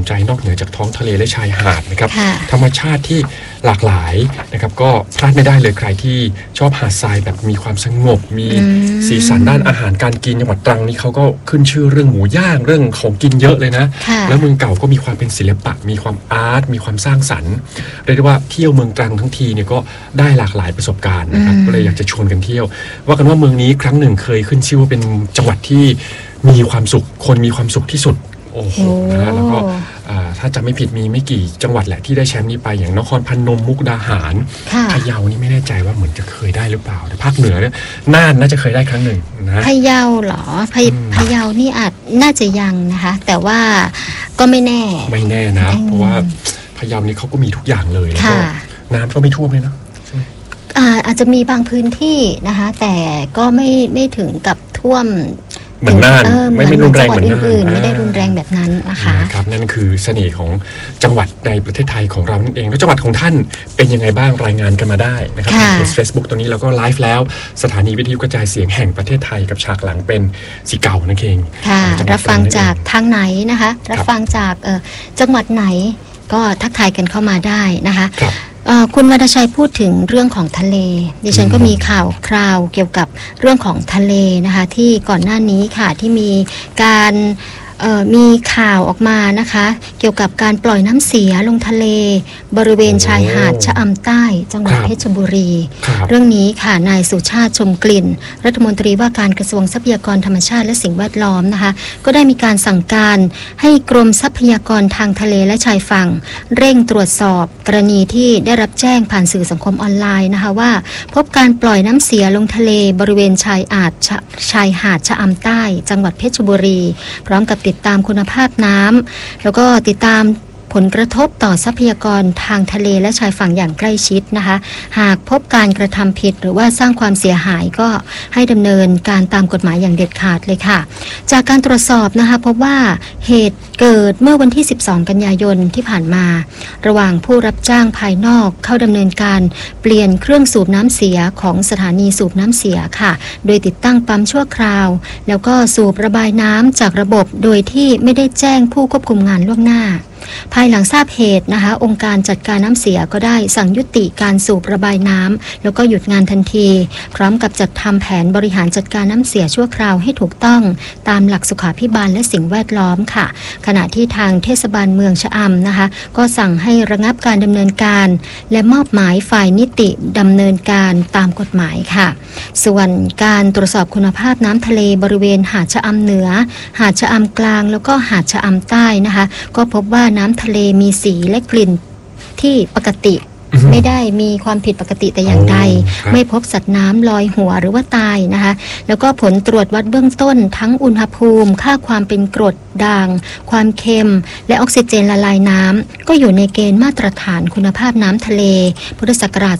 ใจนอกเหนือจากท้องทะเลและชายหาดนะครับธรรมชาติที่หลากหลายนะครับก็พลาดไม่ได้เลยใครที่ชอบหาดทรายแบบมีความสงบมีสีสันด้านอาหารการกินจังหวัดตรังนี่เขาก็ขึ้นชื่อเรื่องหมูย่างเรื่องของกินเยอะเลยนะแล้วเมืองเก่าก็มีความเป็นศิลปะมีความอาร์ตมีความสร้างสรรค์เรียกได้ว่าเที่ยวเมืองตรังทั้งทีเนี่ยก็ได้หลากหลายประสบการณ์นะครับก็เลยอยากจะชวนกันเที่ยวว่ากันว่าเมืองนี้ครั้งหนึ่งเคยขึ้นชื่อว่าเป็นจังหวัดที่มีความสุขคนมีความสุขที่สุดโอ้โหนะแล้วก็ถ้าจำไม่ผิดมีไม่กี่จังหวัดแหละที่ได้แชมป์นี้ไปอย่างนครพนมมุกดาหารพะเยานี่ไม่แน่ใจว่าเหมือนจะเคยได้หรือเปล่าแต่ภาคเหนือเนี่ยน่านน่าจะเคยได้ครั้งหนึ่งนะพะเยาเหรอพะเยานี่น่าจะยังนะคะแต่ว่าก็ไม่แน่นะเพราะว่าพะเยานี่เขาก็มีทุกอย่างเลยแล้วก็น้ำก็ไม่ท่วมเลยนะอาจจะมีบางพื้นที่นะคะแต่ก็ไม่ถึงกับท่วมเหมือนน่านไม่รุนแรงเหมือนน่านไม่ได้รุนแรงแบบนั้นนะคะครับนั่นคือเสน่ห์ของจังหวัดในประเทศไทยของเรานั่นเองแล้วจังหวัดของท่านเป็นยังไงบ้างรายงานกันมาได้นะครับในเพจ Facebook ตัวนี้เราก็ไลฟ์แล้วสถานีวิทยุกระจายเสียงแห่งประเทศไทยกับฉากหลังเป็นสีเก่านั่นเองรับฟังจากทางไหนนะคะรับฟังจากจังหวัดไหนก็ทักทายกันเข้ามาได้นะคะคุณวรรณชัยพูดถึงเรื่องของทะเลดิฉันก็มีข่าวคราวเกี่ยวกับเรื่องของทะเลนะคะที่ก่อนหน้านี้ค่ะที่มีการมีข่าวออกมานะคะเกี่ยวกับการปล่อยน้ำเสียลงทะเลบริเวณชายหาดชะอำใต้จังหวัดเพชรบุรีเรื่องนี้ค่ะนายสุชาติชมกลิ่นรัฐมนตรีว่าการกระทรวงทรัพยากรธรรมชาติและสิ่งแวดล้อมนะคะก็ได้มีการสั่งการให้กรมทรัพยากรทางทะเลและชายฝั่งเร่งตรวจสอบกรณีที่ได้รับแจ้งผ่านสื่อสังคมออนไลน์นะคะว่าพบการปล่อยน้ำเสียลงทะเลบริเวณชายหาดชะอำใต้จังหวัดเพชรบุรีพร้อมกับติดตามคุณภาพน้ำแล้วก็ติดตามผลกระทบต่อทรัพยากรทางทะเลและชายฝั่งอย่างใกล้ชิดนะคะหากพบการกระทำผิดหรือว่าสร้างความเสียหายก็ให้ดำเนินการตามกฎหมายอย่างเด็ดขาดเลยค่ะจากการตรวจสอบนะคะพบว่าเหตุเกิดเมื่อวันที่12กันยายนที่ผ่านมาระหว่างผู้รับจ้างภายนอกเข้าดำเนินการเปลี่ยนเครื่องสูบน้ำเสียของสถานีสูบน้ำเสียค่ะโดยติดตั้งปั๊มชั่วคราวแล้วก็สูบระบายน้ำจากระบบโดยที่ไม่ได้แจ้งผู้ควบคุมงานล่วงหน้าภายหลังทราบเหตุนะคะองค์การจัดการน้ำเสียก็ได้สั่งยุติการสูบระบายน้ำแล้วก็หยุดงานทันทีพร้อมกับจัดทำแผนบริหารจัดการน้ำเสียชั่วคราวให้ถูกต้องตามหลักสุขาภิบาลและสิ่งแวดล้อมค่ะขณะที่ทางเทศบาลเมืองชะอำนะคะก็สั่งให้ระงับการดำเนินการและมอบหมายฝ่ายนิติดำเนินการตามกฎหมายค่ะส่วนการตรวจสอบคุณภาพน้ำทะเลบริเวณหาดชะอำเหนือหาดชะอำกลางแล้วก็หาดชะอำใต้นะคะก็พบว่าน้ำทะเลมีสีและกลิ่นที่ปกติไม่ได้มีความผิดปกติแต่อย่างใดไม่พบสัตว์น้ำลอยหัวหรือว่าตายนะคะแล้วก็ผลตรวจวัดเบื้องต้นทั้งอุณหภูมิค่าความเป็นกรดด่างความเค็มและออกซิเจนละลายน้ำก็อยู่ในเกณฑ์มาตรฐานคุณภาพน้ำทะเลพุทธศักราช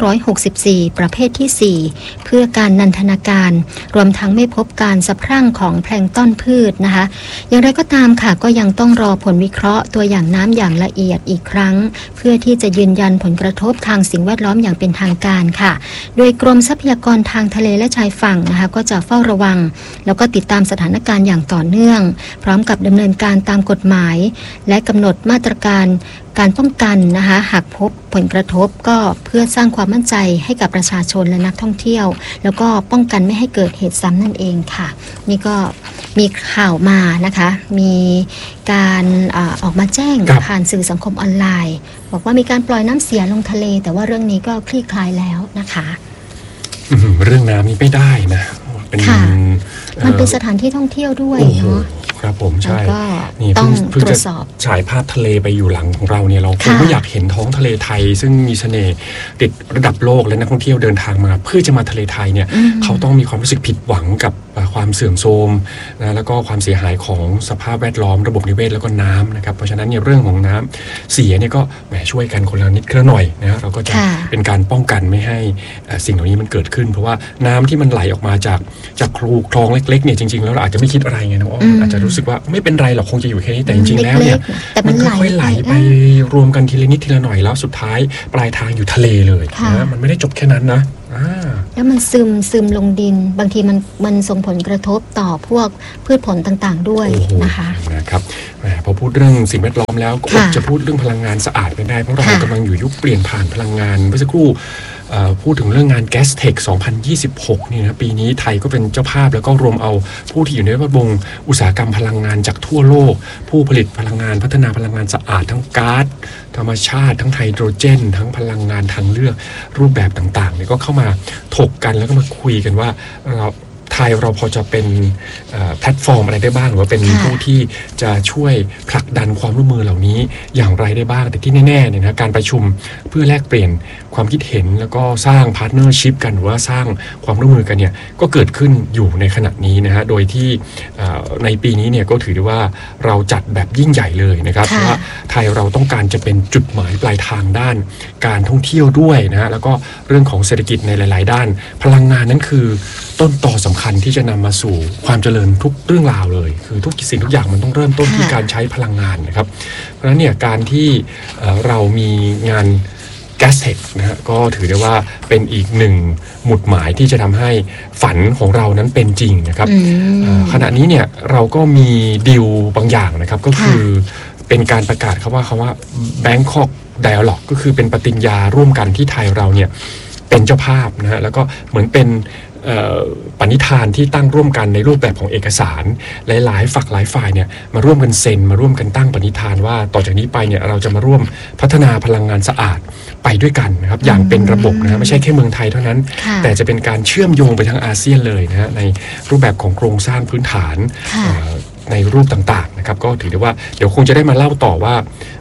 2564 ประเภทที่ 4 เพื่อการนันทนาการรวมทั้งไม่พบการสะพรั่งของแพลงก์ต้นพืชนะคะอย่างไรก็ตามค่ะก็ยังต้องรอผลวิเคราะห์ตัวอย่างน้ำอย่างละเอียดอีกครั้งเพื่อที่จะยืนยันผลกระทบทางสิ่งแวดล้อมอย่างเป็นทางการค่ะโดยกรมทรัพยากรทางทะเลและชายฝั่งนะคะก็จะเฝ้าระวังแล้วก็ติดตามสถานการณ์อย่างต่อเนื่องพร้อมกับดำเนินการตามกฎหมายและกำหนดมาตรการการป้องกันนะคะหากพบผลกระทบก็เพื่อสร้างความมั่นใจให้กับประชาชนและนักท่องเที่ยวแล้วก็ป้องกันไม่ให้เกิดเหตุซ้ำนั่นเองค่ะนี่ก็มีข่าวมานะคะมีการออกมาแจ้งผ่านสื่อสังคมออนไลน์บอกว่ามีการปล่อยน้ำเสียลงทะเลแต่ว่าเรื่องนี้ก็คลี่คลายแล้วนะคะเรื่องน้ำนี้ไม่ได้นะมันเป็นสถานที่ท่องเที่ยวด้วยเนาะครับผมใช่นี่ต้องตรวจสอบฉายภาพทะเลไปอยู่หลังของเราเนี่ยเราคงไม่อยากเห็นท้องทะเลไทยซึ่งมีเสน่ห์ติดระดับโลกและนักท่องเที่ยวเดินทางมาเพื่อจะมาทะเลไทยเนี่ยเขาต้องมีความรู้สึกผิดหวังกับความเสื่อมโทรมนะแล้วก็ความเสียหายของสภาพแวดล้อมระบบนิเวศแล้วก็น้ำนะครับเพราะฉะนั้นเนี่ยเรื่องของน้ำเสียเนี่ยก็แหมช่วยกันคนละนิดคนละหน่อยนะเราก็จะเป็นการป้องกันไม่ให้สิ่งเหล่านี้มันเกิดขึ้นเพราะว่าน้ำที่มันไหลออกมาจากคลองเล็กๆเนี่ยจริงๆแล้วเราอาจจะไม่คิดอะไรไงนะอาจจะรู้สึกว่าไม่เป็นไรหรอกคงจะอยู่แค่นี้แต่จริงๆแล้วเนี่ยมันค่อยๆไหลไปรวมกันทีละนิดทีละหน่อยแล้วสุดท้ายปลายทางอยู่ทะเลเลยนะมันไม่ได้จบแค่นั้นนะแล้วมันซึมลงดินบางทีมันส่งผลกระทบต่อพวกพืชผลต่างๆด้วยนะคะนะครับพอพูดเรื่องสิ่งแวดล้อมแล้วก็จะพูดเรื่องพลังงานสะอาดไม่ได้เพราะเรากำลังอยู่ยุคเปลี่ยนผ่านพลังงานเมื่อสักครู่พูดถึงเรื่องงาน Gastech 2026นี่นะปีนี้ไทยก็เป็นเจ้าภาพแล้วก็รวมเอาผู้ที่อยู่ในแวดวงอุตสาหกรรมพลังงานจากทั่วโลกผู้ผลิตพลังงานพัฒนาพลังงานสะอาดทั้งก๊าซธรรมชาติทั้งไฮโดรเจนทั้งพลังงานทางเลือกรูปแบบต่างๆเนี่ยก็เข้ามาถกกันแล้วก็มาคุยกันว่าไทยเราพอจะเป็นแพลตฟอร์มอะไรได้บ้างหรือว่าเป็นผู้ที่จะช่วยผลักดันความร่วมมือเหล่านี้อย่างไรได้บ้างแต่ที่แน่ๆเนี่ยนะการประชุมเพื่อแลกเปลี่ยนความคิดเห็นแล้วก็สร้างพาร์ทเนอร์ชิพกันหรือว่าสร้างความร่วมมือกันเนี่ยก็เกิดขึ้นอยู่ในขณะนี้นะฮะโดยที่ในปีนี้เนี่ยก็ถือได้ว่าเราจัดแบบยิ่งใหญ่เลยนะครับเพราะว่าไทยเราต้องการจะเป็นจุดหมายปลายทางด้านการท่องเที่ยวด้วยนะฮะแล้วก็เรื่องของเศรษฐกิจในหลายๆด้านพลังงานนั้นคือต้นตอสำคัญที่จะนำมาสู่ความเจริญทุกเรื่องราวเลยคือทุกสิ่งทุกอย่างมันต้องเริ่มต้นที่การใช้พลังงานนะครับเพราะฉะนั้นเนี่ยการที่เรามีงาน Gastech นะฮะก็ถือได้ว่าเป็นอีกหนึ่งหมุดหมายที่จะทำให้ฝันของเรานั้นเป็นจริงนะครับขณะนี้เนี่ยเราก็มีดีลบางอย่างนะครับก็คือเป็นการประกาศคำว่า Bangkok Dialogue ก็คือเป็นปฏิญญาร่วมกันที่ไทยเราเนี่ยเป็นเจ้าภาพนะฮะแล้วก็เหมือนเป็นปณิธานที่ตั้งร่วมกันในรูปแบบของเอกสารหลายๆฝักหลายฝ่ายเนี่ยมาร่วมกันเซ็นมาร่วมกันตั้งปณิธานว่าต่อจากนี้ไปเนี่ยเราจะมาร่วมพัฒนาพลังงานสะอาดไปด้วยกันนะครับอย่างเป็นระบบนะไม่ใช่แค่เมืองไทยเท่านั้นแต่จะเป็นการเชื่อมโยงไปทั้งอาเซียนเลยนะฮะในรูปแบบของโครงสร้างพื้นฐานในรูปต่างๆนะครับก็ถือได้ว่าเดี๋ยวคงจะได้มาเล่าต่อว่า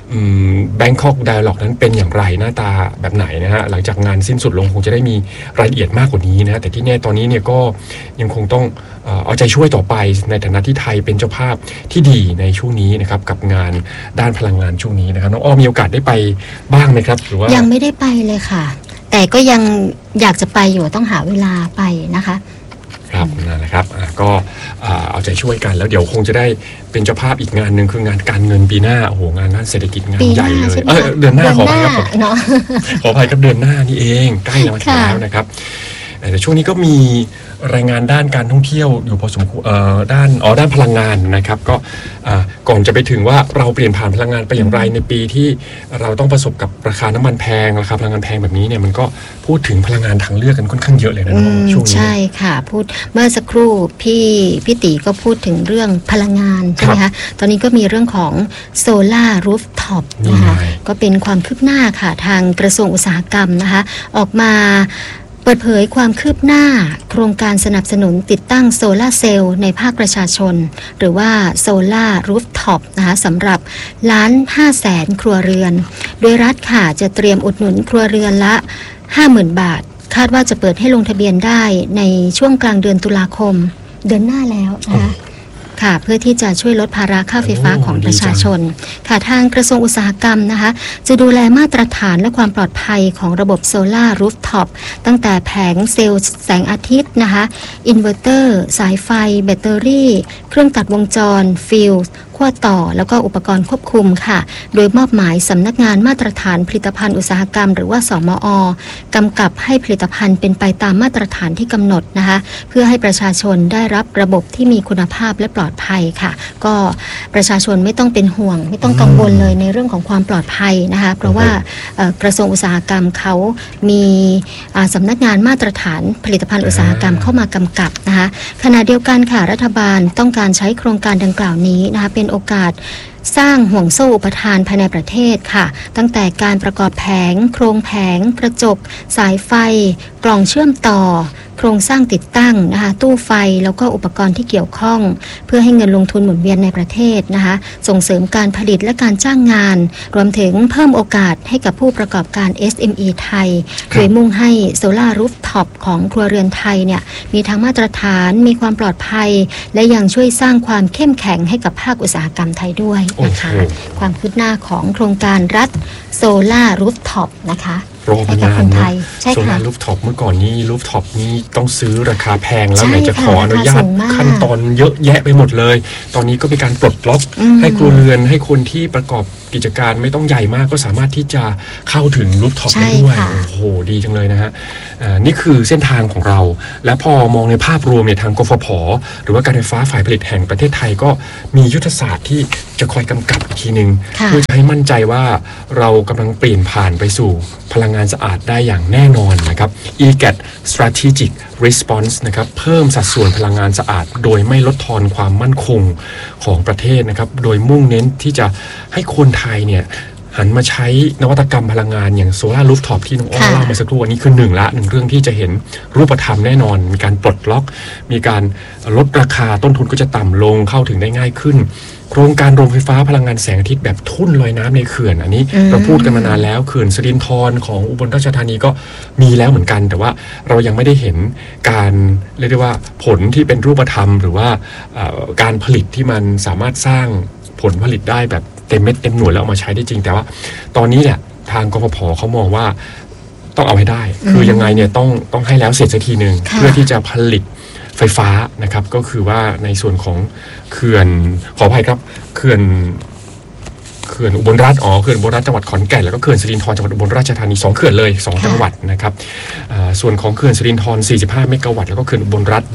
Bangkok Dialogue นั้นเป็นอย่างไรหน้าตาแบบไหนนะฮะหลังจากงานสิ้นสุดลงคงจะได้มีรายละเอียดมากกว่านี้นะแต่ที่แน่ตอนนี้เนี่ยก็ยังคงต้องเอาใจช่วยต่อไปในฐานะที่ไทยเป็นเจ้าภาพที่ดีในช่วงนี้นะครับกับงานด้านพลังงานช่วงนี้นะครับน้องอ้อมีโอกาสได้ไปบ้างไหมครับหรือว่ายังไม่ได้ไปเลยค่ะแต่ก็ยังอยากจะไปอยู่ต้องหาเวลาไปนะคะครับนั่นแหละครับก็เอาใจช่วยกันแล้วเดี๋ยวคงจะได้เป็นเจ้าภาพอีกงานหนึ่งคืองานการเงินปีหน้าโอ้โหงานด้านเศรษฐกิจงานใหญ่เลยเดือนหน้าขออภัยครับขออภัยกับเดือนหน้านี่เองใกล้แล้วนะครับแต่ช่วงนี้ก็มีรายงานด้านการท่องเที่ยวอยู่พอสมควรด้านพลังงานนะครับก็ก่อนจะไปถึงว่าเราเปลี่ยนผ่านพลังงานไปอย่างไรในปีที่เราต้องประสบกับราคาน้ำมันแพงราคาพลังงานแพงแบบนี้เนี่ยมันก็พูดถึงพลังงานทางเลือกกันค่อนข้างเยอะเลยนะช่วงนี้ใช่ค่ะพูดเมื่อสักครู่พี่ตีก็พูดถึงเรื่องพลังงานใช่ไหมคะตอนนี้ก็มีเรื่องของโซล่ารูฟท็อปนะคะก็เป็นความคืบหน้าค่ะทางกระทรวงอุตสาหกรรมนะคะออกมาเปิดเผยความคืบหน้าโครงการสนับสนุนติดตั้งโซลาร์เซลล์ในภาคประชาชนหรือว่าโซลาร์รูฟท็อปนะคะสำหรับ1,500,000 ครัวเรือนโดยรัฐค่ะจะเตรียมอุดหนุนครัวเรือนละ 50,000 บาทคาดว่าจะเปิดให้ลงทะเบียนได้ในช่วงกลางเดือนตุลาคมเดือนหน้าแล้วนะคะค่ะเพื่อที่จะช่วยลดภาระค่าไฟฟ้าของประชาชนค่ะทางกระทรวงอุตสาหกรรมนะคะจะดูแลมาตรฐานและความปลอดภัยของระบบโซลาร์รูฟท็อปตั้งแต่แผงเซลล์แสงอาทิตย์นะคะอินเวอร์เตอร์สายไฟแบตเตอรี่เครื่องตัดวงจรฟิลส์ขั้วต่อแล้วก็อุปกรณ์ควบคุมค่ะโดยมอบหมายสำนักงานมาตรฐานผลิตภัณฑ์อุตสาหกรรมหรือว่าสมอ.กำกับให้ผลิตภัณฑ์เป็นไปตามมาตรฐานที่กำหนดนะคะเพื่อให้ประชาชนได้รับระบบที่มีคุณภาพและปลอดภัยค่ะก็ประชาชนไม่ต้องเป็นห่วงไม่ต้องกังวลเลยในเรื่องของความปลอดภัยนะคะเพราะว่ากระทรวงอุตสาหกรรมเขามีสำนักงานมาตรฐานผลิตภัณฑ์อุตสาหกรรมเข้ามากำกับนะคะขณะเดียวกันค่ะรัฐบาลต้องการใช้โครงการดังกล่าวนี้นะคะเป็นโอกาสสร้างห่วงโซ่อุปทานภายในประเทศค่ะตั้งแต่การประกอบแผงโครงแผงกระจกสายไฟกล่องเชื่อมต่อโครงสร้างติดตั้งนะคะตู้ไฟแล้วก็อุปกรณ์ที่เกี่ยวข้องเพื่อให้เงินลงทุนหมุนเวียนในประเทศนะคะส่งเสริมการผลิตและการจ้างงานรวมถึงเพิ่มโอกาสให้กับผู้ประกอบการ SME ไทยโดยมุ่งให้โซลาร์รูฟท็อปของครัวเรือนไทยเนี่ยมีทั้งมาตรฐานมีความปลอดภัยและยังช่วยสร้างความเข้มแข็งให้กับภาคอุตสาหกรรมไทยด้วยนะคะความคืบหน้าของโครงการรัฐโซล่ารูฟท็อปนะคะรอมานานนะโซล่ารูฟท็อปเมื่อก่อนนี้รูฟท็อปนี้ต้องซื้อราคาแพงแล้วไหนจะขออนุญาตขั้นตอนเยอะแยะไปหมดเลยตอนนี้ก็มีการปลดล็อกให้ครัวเรือนให้คนที่ประกอบกิจการไม่ต้องใหญ่มากก็สามารถที่จะเข้าถึงรูฟท็อปได้ด้วยโอ้โหดีจังเลยนะฮะนี่คือเส้นทางของเราและพอมองในภาพรวมเนี่ยทางกฟผ.หรือว่าการไฟฟ้าฝ่ายผลิตแห่งประเทศไทยก็มียุทธศาสตร์ที่จะคอยกำกับอีกทีนึงเพื่อจะให้มั่นใจว่าเรากำลังเปลี่ยนผ่านไปสู่พลังงานสะอาดได้อย่างแน่นอนนะครับ EGAT Strategic Response นะครับเพิ่มสัดส่วนพลังงานสะอาดโดยไม่ลดทอนความมั่นคงของประเทศนะครับโดยมุ่งเน้นที่จะให้คนไทยเนี่ยหันมาใช้นวัตกรรมพลังงานอย่างโซล่ารูฟท็อปที่น้องอ้อเล่ามาสักครู่อันนี้คือหนึ่งเรื่องที่จะเห็นรูปธรรมแน่นอนมีการปลดล็อกมีการลดราคาต้นทุนก็จะต่ำลงเข้าถึงได้ง่ายขึ้นโครงการโรงไฟฟ้าพลังงานแสงอาทิตย์แบบทุ่นลอยน้ำในเขื่อนอันนี้เราพูดกันมานานแล้วเขื่อนสิรินธรของอุบลราชธานีก็มีแล้วเหมือนกันแต่ว่าเรายังไม่ได้เห็นการเรียกได้ว่าผลที่เป็นรูปธรรมหรือว่าการผลิตที่มันสามารถสร้างผลผลิตได้แบบเต็มเม็ดเต็มหน่วยแล้วเอามาใช้ได้จริงแต่ว่าตอนนี้เนี่ยทางกฟผ.เขามองว่าต้องเอาให้ได้คือยังไงเนี่ยต้องให้แล้วเสร็จสักทีนึงเพื่อที่จะผลิตไฟฟ้านะครับก็คือว่าในส่วนของเขื่อนขออภัยครับเขื่อนอุบลราชเขื่อนอุบลราชจังหวัดขอนแก่นแล้วก็เขื่อนสิรินธรจังหวัดอุบลราชธานี2เขื่อนเลย2จังหวัดนะครับส่วนของเขื่อนสิรินธร45เมกะวัตต์แล้วก็เขื่อนอุบลราช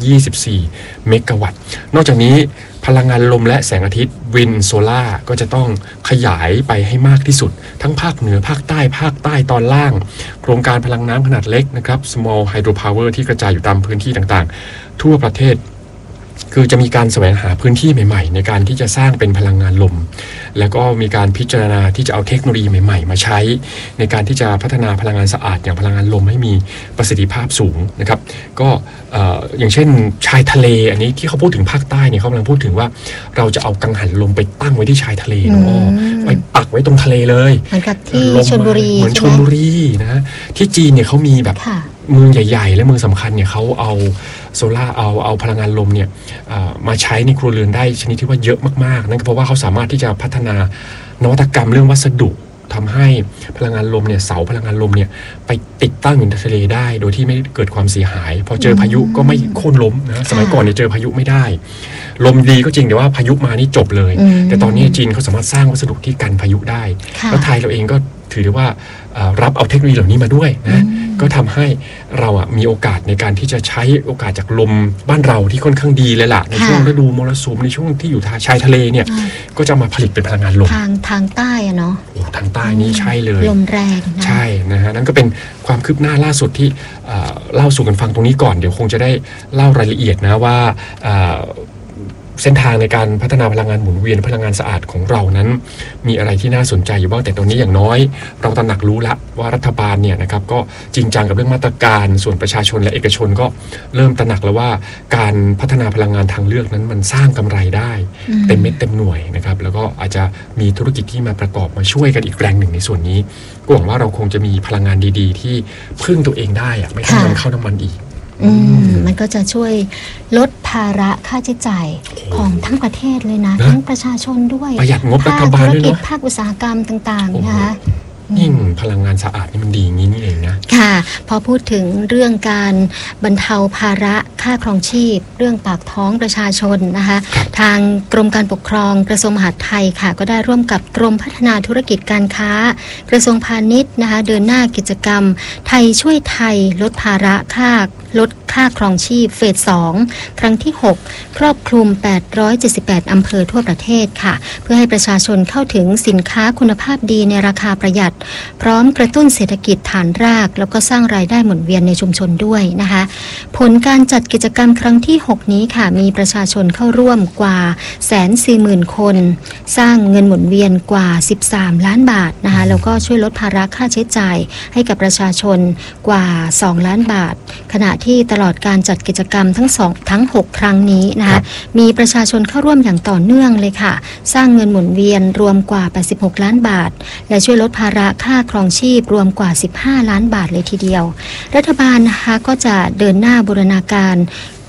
24เมกะวัตต์นอกจากนี้พลังงานลมและแสงอาทิตย์วินโซล่าก็จะต้องขยายไปให้มากที่สุดทั้งภาคเหนือภาคใต้ตอนล่างโครงการพลังน้ำขนาดเล็กนะครับ small hydropower ที่กระจายอยู่ตามพื้นที่ต่างๆทั่วประเทศคือจะมีการแสวงหาพื้นที่ใหม่ๆในการที่จะสร้างเป็นพลังงานลมแล้วก็มีการพิจารณาที่จะเอาเทคโนโลยีใหม่ๆมาใช้ในการที่จะพัฒนาพลังงานสะอาดอย่างพลังงานลมให้มีประสิทธิภาพสูงนะครับก็อย่างเช่นชายทะเลอันนี้ที่เขาพูดถึงภาคใต้เนี่ยเขากำลังพูดถึงว่าเราจะเอากังหันลมไปตั้งไว้ที่ชายทะเลไปปักไว้ตรงทะเลเลยเหมือนกับที่ชลบุรีเหมือนชลบุรีนะที่จีนเนี่ยเขามีแบบเมืองใหญ่ๆและเมืองสำคัญเนี่ยเขาเอาโซล่าเอาพลังงานลมเนี่ยมาใช้ในครัวเรือนได้ชนิดที่ว่าเยอะมากๆนั่นก็เพราะว่าเขาสามารถที่จะพัฒนานวัตกรรมเรื่องวัสดุทำให้พลังงานลมเนี่ยเสาพลังงานลมเนี่ยไปติดตั้งอยู่ในทะเลได้โดยที่ไม่เกิดความเสียหายพอเจอพายุก็ไม่โค่นล้มนะสมัยก่อนเนี่ยเจอพายุไม่ได้ลมดีก็จริงแต่ว่าพายุมานี่จบเลยแต่ตอนนี้จีนเขาสามารถสร้างวัสดุที่กันพายุได้แล้วไทยเราเองก็ถือได้ว่ารับเอาเทคโนโลยีเหล่านี้มาด้วยนะก็ทำให้เรามีโอกาสในการที่จะใช้โอกาสจากลมบ้านเราที่ค่อนข้างดีเลยล่ะในช่วงฤดูมรสุมในช่วงที่อยู่ชายทะเลเนี่ยก็จะมาผลิตเป็นพลังงานลมทางใต้อะเนาะทางใต้นี่ใช่เลยลมแรงใช่นะฮะนั่นก็เป็นความคืบหน้าล่าสุดที่เล่าสู่กันฟังตรงนี้ก่อนเดี๋ยวคงจะได้เล่ารายละเอียดนะว่าเส้นทางในการพัฒนาพลังงานหมุนเวียนพลังงานสะอาดของเรานั้นมีอะไรที่น่าสนใจอยู่บ้างแต่ตอนนี้อย่างน้อยเราตระหนักรู้ละว่ารัฐบาลเนี่ยนะครับก็จริงจังกับเรื่องมาตรการส่วนประชาชนและเอกชนก็เริ่มตระหนักแล้วว่าการพัฒนาพลังงานทางเลือกนั้นมันสร้างกำไรได้เต็มเม็ดเต็มหน่วยนะครับแล้วก็อาจจะมีธุรกิจที่มาประกอบมาช่วยกันอีกแรงหนึ่งในส่วนนี้ก็หวังว่าเราคงจะมีพลังงานดีๆที่พึ่งตัวเองได้อะไม่ต้องนำเข้าน้ำมันอีกมันก็จะช่วยลดภาระค่าใช้จ่ายของทั้งประเทศเลยนะทั้งประชาชนด้วยประหยัดงบรัฐบาลด้วยเนาะภาคอุตสาหกรรมต่างๆนะคะยิ่งพลังงานสะอาดนี่มันดีอย่างนี้นี่เองนะค่ะพอพูดถึงเรื่องการบรรเทาภาระค่าครองชีพเรื่องปากท้องประชาชนนะคะทางกรมการปกครองกระทรวงมหาดไทยค่ะก็ได้ร่วมกับกรมพัฒนาธุรกิจการค้ากระทรวงพาณิชย์นะคะเดินหน้ากิจกรรมไทยช่วยไทยลดภาระลดค่าครองชีพเฟส 2ครั้งที่6ครอบคลุม878อำเภอทั่วประเทศค่ะเพื่อให้ประชาชนเข้าถึงสินค้าคุณภาพดีในราคาประหยัดพร้อมกระตุ้นเศรษฐกิจฐานรากแล้วก็สร้างรายได้หมุนเวียนในชุมชนด้วยนะคะผลการจัดกิจกรรมครั้งที่6นี้ค่ะมีประชาชนเข้าร่วมกว่า 140,000 คนสร้างเงินหมุนเวียนกว่า13ล้านบาทนะคะแล้วก็ช่วยลดภาระค่าใช้จ่ายให้กับประชาชนกว่า2ล้านบาทขณะที่ตลอดการจัดกิจกรรมทั้ง6ครั้งนี้นะคะมีประชาชนเข้าร่วมอย่างต่อเนื่องเลยค่ะสร้างเงินหมุนเวียนรวมกว่า86ล้านบาทและช่วยลดภาระค่าครองชีพรวมกว่า15ล้านบาทเลยทีเดียวรัฐบาลนะคะก็จะเดินหน้าบูรณาการ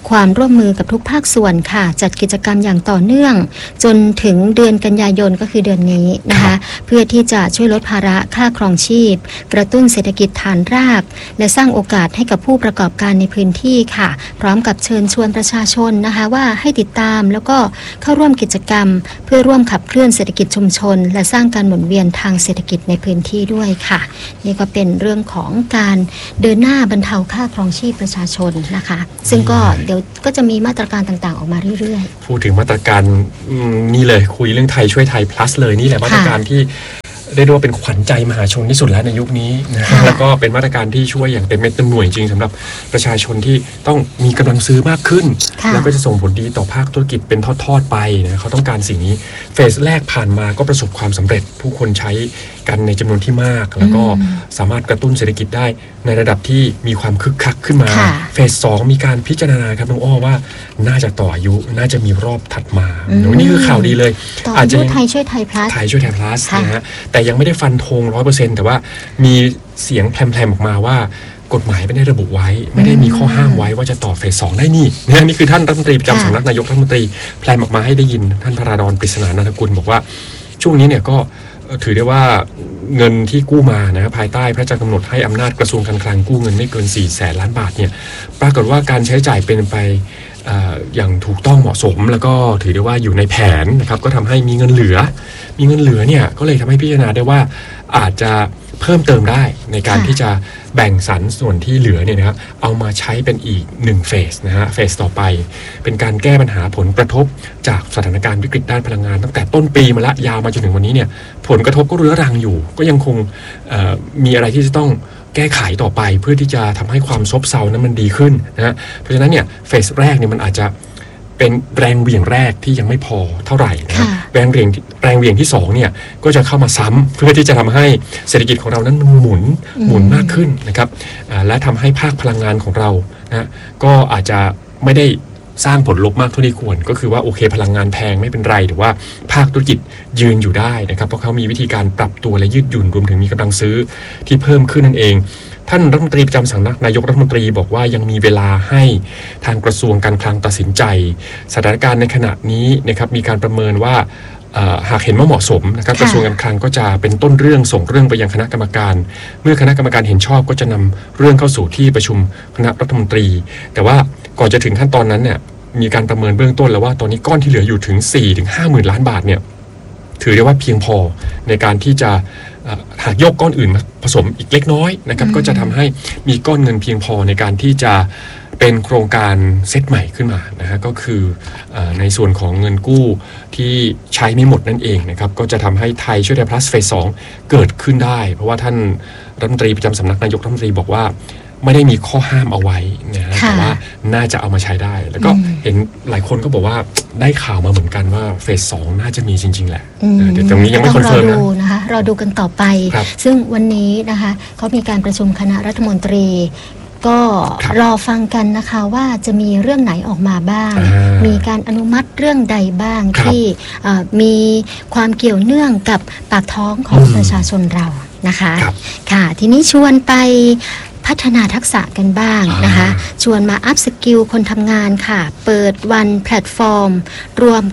ความร่วมมือกับทุกภาคส่วนค่ะจัดกิจกรรมอย่างต่อเนื่องจนถึงเดือนกันยายนก็คือเดือนนี้นะคะเพื่อที่จะช่วยลดภาระค่าครองชีพกระตุ้นเศรษฐกิจฐานรากและสร้างโอกาสให้กับผู้ประกอบการในพื้นที่ค่ะพร้อมกับเชิญชวนประชาชนนะคะว่าให้ติดตามแล้วก็เข้าร่วมกิจกรรมเพื่อร่วมขับเคลื่อนเศรษฐกิจชุมชนและสร้างการหมุนเวียนทางเศรษฐกิจในพื้นที่ด้วยค่ะนี่ก็เป็นเรื่องของการเดินหน้าบรรเทาค่าครองชีพประชาชนนะคะซึ่งก็เดี๋ยวก็จะมีมาตรการต่างๆออกมาเรื่อยๆพูดถึงมาตรการนี่เลยคุยเรื่องไทยช่วยไทย plus เลยนี่แหละมาตรการที่เรียกว่าเป็นขวัญใจมหาชนที่สุดแล้วในยุคนี้นะแล้วก็เป็นมาตรการที่ช่วยอย่างเต็มเม็ดเต็มหน่วยจริงสำหรับประชาชนที่ต้องมีกำลังซื้อมากขึ้นแล้วก็จะส่งผลดีต่อภาคธุรกิจเป็นทอดๆไปนะเขาต้องการสิ่งนี้เฟสแรกผ่านมาก็ประสบความสำเร็จผู้คนใช้กันในจำนวนที่มากแล้วก็สามารถกระตุ้นเศรษฐกิจได้ในระดับที่มีความคึกคักขึ้นมาเฟส2มีการพิจารณาครับน้องอ้อว่าน่าจะต่ออายุน่าจะมีรอบถัดมานี่คือข่าวดีเลยอาจจะไทยช่วยไทย plus ไทยช่วยไทย plus นะฮะแต่ยังไม่ได้ฟันธง 100% แต่ว่ามีเสียงแพร่มๆออกมาว่ากฎหมายไม่ได้ระบุไว้ไม่ได้มีข้อห้ามไว้ว่าจะต่อเฟส 2ได้นี่คือท่านรัฐมนตรีประจำสำนักนายกรัฐมนตรีแพร่มออกมาให้ได้ยินท่านพราดรปริศนานันทกุลบอกว่าช่วงนี้เนี่ยก็ถือได้ว่าเงินที่กู้มานะภายใต้พระราชกำหนดให้อำนาจกระทรวงการคลังกู้เงินไม่เกิน 400,000 ล้านบาทเนี่ยปรากฏว่าการใช้จ่ายเป็นไปอย่างถูกต้องเหมาะสมแล้วก็ถือได้ว่าอยู่ในแผนนะครับก็ทำให้มีเงินเหลือเนี่ยก็เลยทำให้พิจารณาได้ว่าอาจจะเพิ่มเติมได้ในการที่จะแบ่งสรรส่วนที่เหลือเนี่ยนะครับเอามาใช้เป็นอีก1เฟสนะฮะเฟสต่อไปเป็นการแก้ปัญหาผลกระทบจากสถานการณ์วิกฤตด้านพลังงานตั้งแต่ต้นปีมาละยาวมาจนถึงวันนี้เนี่ยผลกระทบก็เรื้อรังอยู่ก็ยังคงมีอะไรที่จะต้องแก้ไขต่อไปเพื่อที่จะทำให้ความซบเซานั้นมันดีขึ้นนะฮะเพราะฉะนั้นเนี่ยเฟสแรกเนี่ยมันอาจจะเป็นแรงเหวี่ยงแรกที่ยังไม่พอเท่าไหร่นะครับแรงเหวี่ยงที่2เนี่ยก็จะเข้ามาซ้ำเพื่อที่จะทำให้เศรษฐกิจของเรานั้นหมุนมากขึ้นนะครับและทำให้ภาคพลังงานของเรานะก็อาจจะไม่ได้สร้างผลลบมากเท่าที่ควรก็คือว่าโอเคพลังงานแพงไม่เป็นไรแต่ว่าภาคธุรกิจยืนอยู่ได้นะครับเพราะเขามีวิธีการปรับตัวและยืดหยุ่นรวมถึงมีกำลังซื้อที่เพิ่มขึ้นนั่นเองท่านรัฐมนตรีประจำสำนักนายกรัฐมนตรีบอกว่ายังมีเวลาให้ทางกระทรวงการคลังตัดสินใจสถานการณ์ในขณะนี้นะครับมีการประเมินว่าหากเห็นว่าเหมาะสมนะครับกระทรวงการคลังก็จะเป็นต้นเรื่องส่งเรื่องไปยังคณะกรรมการเมื่อคณะกรรมการเห็นชอบก็จะนำเรื่องเข้าสู่ที่ประชุมคณะรัฐมนตรีแต่ว่าก่อนจะถึงขั้นตอนนั้นเนี่ยมีการประเมินเบื้องต้นแล้วว่าตอนนี้ก้อนที่เหลืออยู่ถึง 4-50,000 ล้านบาทเนี่ยถือได้ว่าเพียงพอในการที่จะหากยกก้อนอื่นมาผสมอีกเล็กน้อยนะครับก็จะทำให้มีก้อนเงินเพียงพอในการที่จะเป็นโครงการเซตใหม่ขึ้นมานะฮะก็คือในส่วนของเงินกู้ที่ใช้ไม่หมดนั่นเองนะครับก็จะทำให้ไทยช่วยไทย plus เฟส 2เกิดขึ้นได้เพราะว่าท่านรัฐมนตรีประจำสำนักนายกรัฐมนตรีบอกว่าไม่ได้มีข้อห้ามเอาไว้นะแต่ว่าน่าจะเอามาใช้ได้แล้วก็เห็นหลายคนก็บอกว่าได้ข่าวมาเหมือนกันว่าเฟส 2น่าจะมีจริงๆแหละแต่ตรงนี้ยังไม่คอนเฟิร์มนะคะรอดูกันต่อไปซึ่งวันนี้นะคะเขามีการประชุมคณะรัฐมนตรีก็รอฟังกันนะคะว่าจะมีเรื่องไหนออกมาบ้างมีการอนุมัติเรื่องใดบ้างที่มีความเกี่ยวเนื่องกับปากท้องของประชาชนเรานะคะค่ะทีนี้ชวนไปพัฒนาทักษะกันบ้างนะคะชวนมาอัพสกิลคนทำงานค่ะเปิดวันแพลตฟอร์มรวม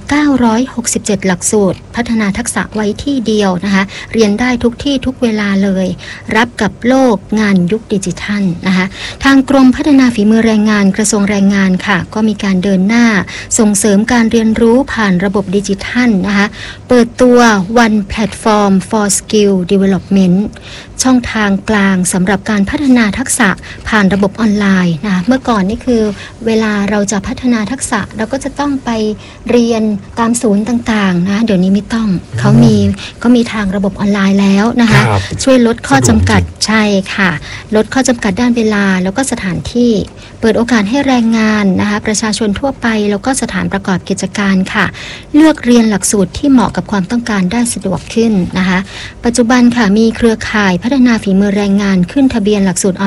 967หลักสูตรพัฒนาทักษะไว้ที่เดียวนะคะเรียนได้ทุกที่ทุกเวลาเลยรับกับโลกงานยุคดิจิทัลนะคะทางกรมพัฒนาฝีมือแรงงานกระทรวงแรงงานค่ะก็มีการเดินหน้าส่งเสริมการเรียนรู้ผ่านระบบดิจิทัลนะคะเปิดตัว One Platform for Skill Development ช่องทางกลางสำหรับการพัฒนาทักษะผ่านระบบออนไลน์นะเมื่อก่อนนี่คือเวลาเราจะพัฒนาทักษะเราก็จะต้องไปเรียนตามศูนย์ต่างๆนะเดี๋ยวนี้ไม่ต้องก็มีทางระบบออนไลน์แล้วนะคะช่วยลดข้อจำกัดใช่ค่ะลดข้อจำกัดด้านเวลาแล้วก็สถานที่เปิดโอกาสให้แรงงานนะคะประชาชนทั่วไปแล้วก็สถานประกอบกิจการค่ะเลือกเรียนหลักสูตรที่เหมาะกับความต้องการได้สะดวกขึ้นนะคะปัจจุบันค่ะมีเครือข่ายพัฒนาฝีมือแรงงานขึ้นทะเบียนหลักสูตรออน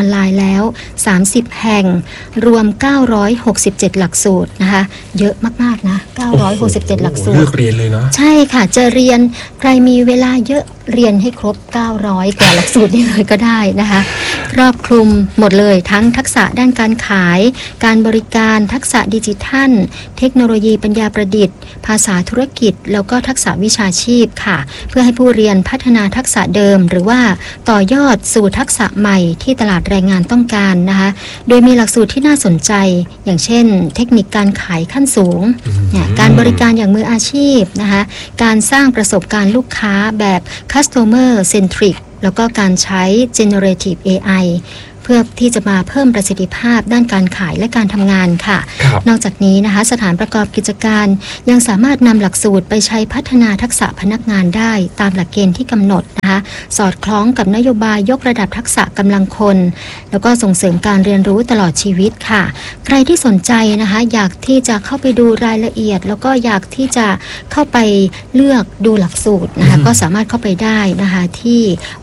อนไลน์แล้ว30แห่งรวม967หลักสูตรนะคะเยอะมากๆนะ967หลักสูตรเลือกเรียนเลยเนาะใช่ค่ะจะเรียนใครมีเวลาเยอะเรียนให้ครบ900กว่าหลักสูตรนี่เลยก็ได้นะคะครอบคลุมหมดเลยทั้งทักษะด้านการขายการบริการทักษะดิจิทัลเทคโนโลยีปัญญาประดิษฐ์ภาษาธุรกิจแล้วก็ทักษะวิชาชีพค่ะเพื่อให้ผู้เรียนพัฒนาทักษะเดิมหรือว่าต่อยอดสู่ทักษะใหม่ที่ตลาดแรงงานต้องการนะคะโดยมีหลักสูตรที่น่าสนใจอย่างเช่นเทคนิคการขายขั้นสูงเนี่ยการบริการอย่างมืออาชีพนะคะการสร้างประสบการณ์ลูกค้าแบบ customer centric แล้วก็การใช้ generative AI เพื่อที่จะมาเพิ่มประสิทธิภาพด้านการขายและการทำงานค่ะนอกจากนี้นะคะสถานประกอบกิจการยังสามารถนำหลักสูตรไปใช้พัฒนาทักษะพนักงานได้ตามหลักเกณฑ์ที่กำหนดนะคะสอดคล้องกับนโยบายยกระดับทักษะกำลังคนแล้วก็ส่งเสริมการเรียนรู้ตลอดชีวิตค่ะใครที่สนใจนะคะอยากที่จะเข้าไปดูรายละเอียดแล้วก็อยากที่จะเข้าไปเลือกดูหลักสูตรนะคะก็สามารถเข้าไปได้นะคะที่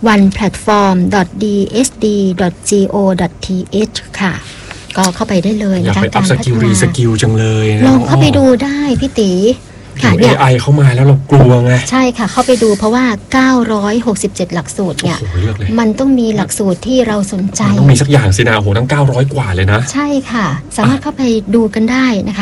oneplatform.dsd.go.th ค่ะก็เข้าไปได้เลยอยากไปอัพสกิลรีสกิลจังเลยนะลองเข้าไปดูได้พี่ตีค่ะ AI เข้ามาแล้วเรากลัวไงใช่ค่ะเข้าไปดูเพราะว่า967หลักสูตรเนี่ยมันต้องมีหลักสูตรที่เราสนใจต้องมีสักอย่างสินะโอ้โหทั้ง900กว่าเลยนะใช่ค่ะสามารถเข้าไปดูกันได้นะคะ